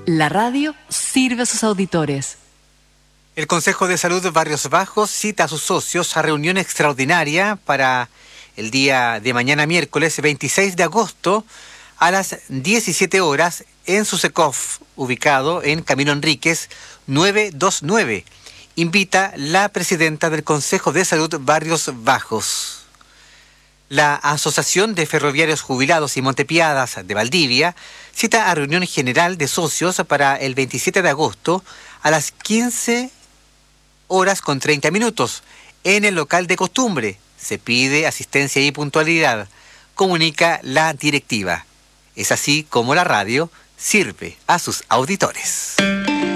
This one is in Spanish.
La radio sirve a sus auditores. El Consejo de Salud de Barrios Bajos cita a sus socios a reunión extraordinaria para el día de mañana miércoles 26 de agosto a las 17 horas en su SECOF, ubicado en Camino Enríquez 929. Invita la presidenta del Consejo de Salud Barrios Bajos. La Asociación de Ferroviarios Jubilados y Montepiadas de Valdivia cita a reunión general de socios para el 27 de agosto a las 15 horas con 30 minutos en el local de costumbre. Se pide asistencia y puntualidad, comunica la directiva. Es así como la radio sirve a sus auditores.